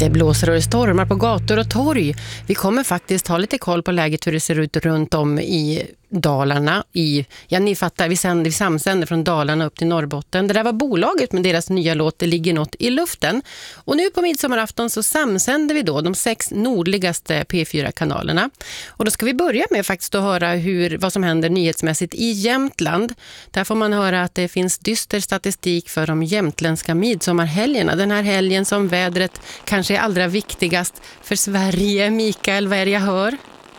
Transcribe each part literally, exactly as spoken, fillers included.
Det blåser och det stormar på gator och torg. Vi kommer faktiskt ha lite koll på läget hur det ser ut runt om i Dalarna. I, ja, ni fattar, vi, sänder, vi samsänder från Dalarna upp till Norrbotten. Det där var bolaget med deras nya låt Det ligger något i luften. Och nu på midsommarafton så samsänder vi då de sex nordligaste P fyra-kanalerna. Och då ska vi börja med faktiskt att höra hur, vad som händer nyhetsmässigt i Jämtland. Där får man höra att det finns dyster statistik för de jämtländska midsommarhelgerna. Den här helgen som vädret kanske är allra viktigast för Sverige. Mikael, vad är det jag hör?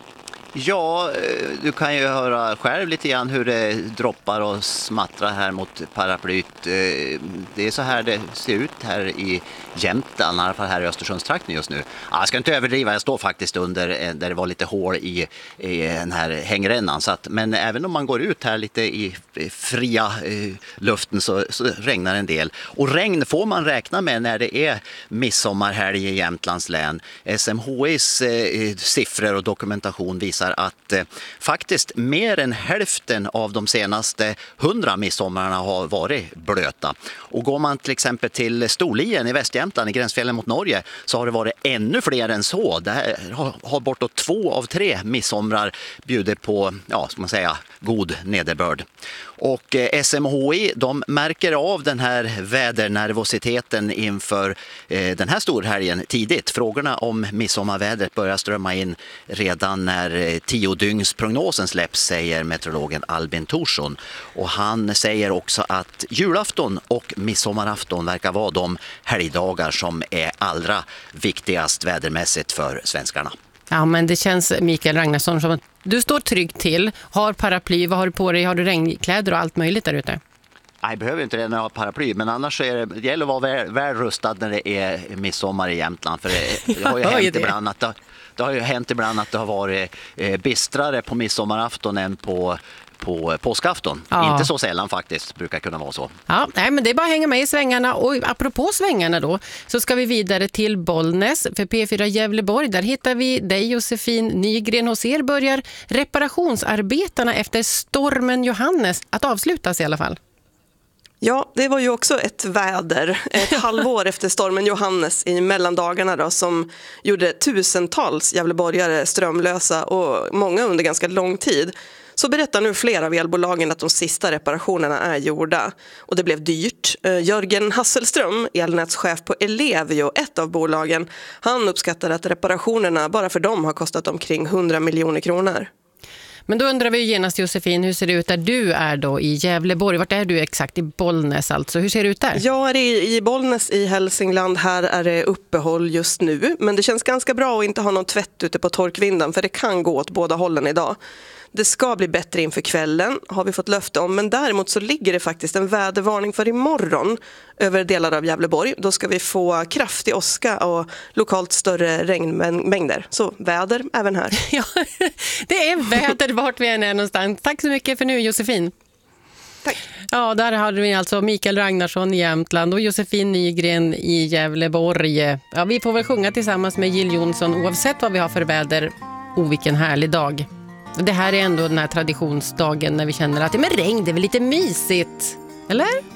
Ja, du kan ju höra själv lite grann hur det droppar och smattrar här mot paraplyt. Det är så här det ser ut här i Jämtland, i alla fall här i Östersundstrakten just nu. Ja, jag ska inte överdriva, jag står faktiskt under där det var lite hål i, i den här hängrännan. Så att, men även om man går ut här lite i fria i luften så, så regnar en del. Och regn får man räkna med när det är midsommarhelg i Jämtlands län. S M H I:s eh, siffror och dokumentation visar att eh, faktiskt mer än hälften av de senaste hundra midsommarna har varit blöta. Och går man till exempel till Storlien i Västjämtland, i gränsfjällen mot Norge, så har det varit ännu fler än så. Det här har, har bortåt två av tre midsomrar bjuder på, ja, ska man säga, god nederbörd. Och eh, S M H I, de märker av den här vädernervositeten inför eh, den här storhelgen tidigt. Frågorna om midsommarvädret börjar strömma in redan när eh, tiodygnsprognosen släpps, säger meteorologen Albin Thorsson. Och han säger också att julafton och midsommarafton verkar vara de helgdagar som är allra viktigast vädermässigt för svenskarna. Ja, men det känns, Mikael Ragnarsson, som att du står tryggt till, har paraply, vad har du på dig, har du regnkläder och allt möjligt där ute? Nej, jag behöver inte det när jag har paraply, men annars är det, det gäller att vara väl, väl rustad när det är midsommar i Jämtland, för det, det har ju hänt ibland att det, det har ju hänt ibland att det har varit eh, bistrare på midsommarafton än på på påskafton. Ja. Inte så sällan faktiskt, brukar kunna vara så. Ja, nej, men det är bara att hänga med i svängarna. Och apropå svängarna då, så ska vi vidare till Bollnäs. För P fyra Gävleborg, där hittar vi dig, Josefin Nygren. Hos er börjar reparationsarbetarna efter stormen Johannes att avslutas i alla fall. Ja, det var ju också ett väder, ett halvår efter stormen Johannes i mellandagarna då, som gjorde tusentals gävleborgare strömlösa och många under ganska lång tid. Så berättar nu flera av elbolagen att de sista reparationerna är gjorda. Och det blev dyrt. Jörgen Hasselström, elnätschef på Ellevio, ett av bolagen, han uppskattar att reparationerna bara för dem har kostat omkring hundra miljoner kronor. Men då undrar vi genast, Josefin, hur ser det ut där du är då i Gävleborg? Vart är du exakt? I Bollnäs alltså. Hur ser det ut där? Jag är i Bollnäs i Hälsingland. Här är det uppehåll just nu. Men det känns ganska bra att inte ha någon tvätt ute på torkvinden, för det kan gå åt båda hållen idag. Det ska bli bättre inför kvällen, har vi fått löfte om. Men däremot så ligger det faktiskt en vädervarning för imorgon över delar av Gävleborg. Då ska vi få kraftig åska och lokalt större regnmängder. Så väder även här. Ja, det är väder vart vi än är någonstans. Tack så mycket för nu, Josefin. Tack. Ja, där hade vi alltså Mikael Ragnarsson i Jämtland och Josefin Nygren i Gävleborg. Ja, vi får väl sjunga tillsammans med Jill Johnson oavsett vad vi har för väder. Och vilken härlig dag. Det här är ändå den här traditionsdagen när vi känner att ja, men regn, det är väl lite mysigt, eller?